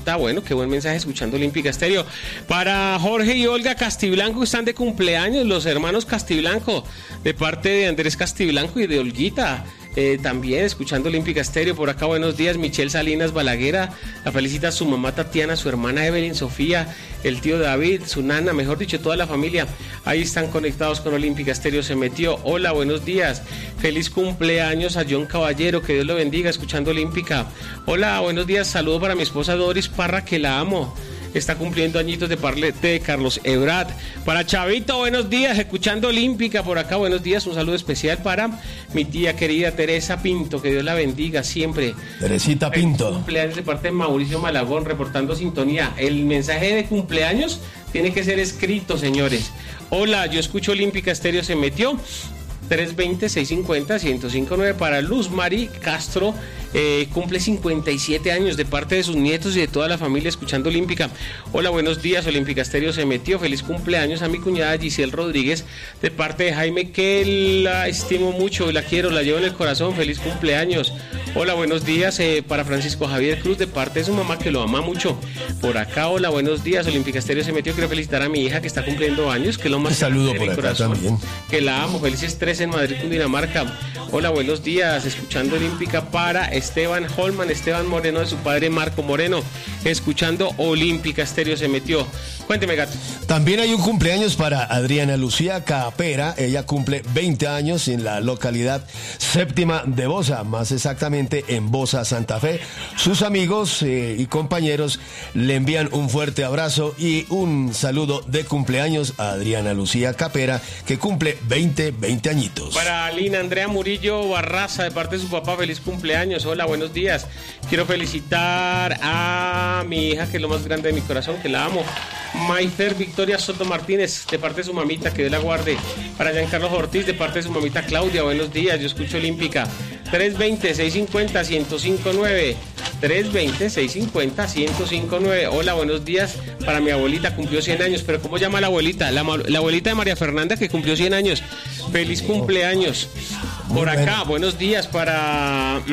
Está bueno, qué buen mensaje escuchando Olímpica Estéreo. Para Jorge y Olga Castiblanco, que están de cumpleaños, los hermanos Castiblanco, de parte de Andrés Castiblanco y de Olguita. También escuchando Olímpica Estéreo. Por acá, buenos días, Michelle Salinas Balaguera, la felicita a su mamá Tatiana, su hermana Evelyn Sofía, el tío David, su nana, mejor dicho, toda la familia. Ahí están conectados con Olímpica Estéreo. Se metió. Hola, buenos días, feliz cumpleaños a John Caballero, que Dios lo bendiga, escuchando Olímpica. Hola, buenos días, saludo para mi esposa Doris Parra, que la amo. Está cumpliendo añitos de parte de Carlos Ebrard. Para Chavito, buenos días, escuchando Olímpica por acá, buenos días, un saludo especial para mi tía querida Teresa Pinto, que Dios la bendiga siempre. Teresita Pinto. Cumpleaños de parte de Mauricio Malagón, reportando sintonía. El mensaje de cumpleaños tiene que ser escrito, señores. Hola, yo escucho Olímpica Estéreo, se metió. 320-650-1059 para Luz Mari Castro, cumple 57 años de parte de sus nietos y de toda la familia escuchando Olímpica. Hola, buenos días, Olímpica Estéreo se metió, feliz cumpleaños a mi cuñada Giselle Rodríguez de parte de Jaime, que la estimo mucho y la quiero, la llevo en el corazón, feliz cumpleaños. Hola, buenos días para Francisco Javier Cruz de parte de su mamá, que lo ama mucho. Por acá, hola, buenos días, Olímpica Estéreo se metió, quiero felicitar a mi hija que está cumpliendo años, que es lo más saludo por acá corazón, también, que la amo, felices 13 en Madrid, Cundinamarca. Hola, buenos días, escuchando Olímpica para Esteban Holman, Esteban Moreno, de su padre Marco Moreno, escuchando Olímpica Estéreo se metió. Cuénteme, gato. También hay un cumpleaños para Adriana Lucía Capera, ella cumple 20 años en la localidad séptima de Bosa, más exactamente en Bosa, Santa Fe. Sus amigos y compañeros le envían un fuerte abrazo y un saludo de cumpleaños a Adriana Lucía Capera, que cumple 20 añitos. Para Lina Andrea Murillo Barraza, de parte de su papá, feliz cumpleaños. Hola, buenos días. Quiero felicitar a mi hija, que es lo más grande de mi corazón, que la amo. Maifer Victoria Soto Martínez, de parte de su mamita, que Dios la guarde. Para Giancarlos Ortiz, de parte de su mamita Claudia, buenos días, yo escucho Olímpica. 320-650-1059. 320-650-1059. Hola, buenos días. Para mi abuelita, cumplió 100 años. Pero ¿cómo llama la abuelita? La abuelita de María Fernanda, que cumplió 100 años. Feliz cumpleaños. Por acá, buenos días para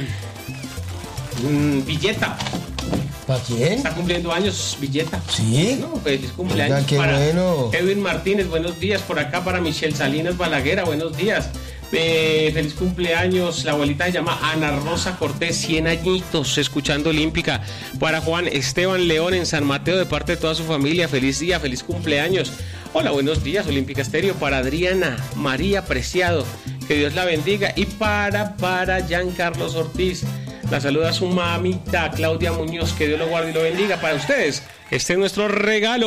Villeta. ¿Para quién? Está cumpliendo años Villeta. ¿Sí? No, feliz cumpleaños. Oiga, qué para bueno. Edwin Martínez, buenos días. Por acá para Michelle Salinas Balaguera, buenos días. Feliz cumpleaños, la abuelita se llama Ana Rosa Cortés, 100 añitos, escuchando Olímpica. Para Juan Esteban León en San Mateo, de parte de toda su familia, feliz día, feliz cumpleaños. Hola, buenos días, Olímpica Estéreo. Para Adriana María Preciado, que Dios la bendiga. Y para Giancarlos Ortiz, la saluda su mamita Claudia Muñoz, que Dios lo guarde y lo bendiga. Para ustedes, este es nuestro regalo.